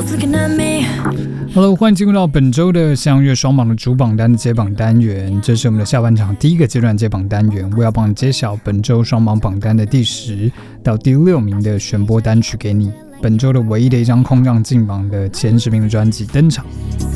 Hello， 欢迎进入到本周的相约双榜的主榜单的揭榜单元，这是我们的下半场第一个阶段揭榜单元，我要帮你揭晓本周双榜榜单的第10到第6名的选播单曲给你。本周的唯一的一张空降进榜的前10名的专辑登场。